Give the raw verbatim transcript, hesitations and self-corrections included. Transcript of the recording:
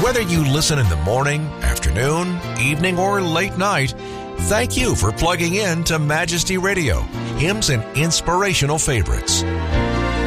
Whether you listen in the morning, afternoon, evening, or late night, thank you for plugging in to Majesty Radio, hymns and inspirational favorites.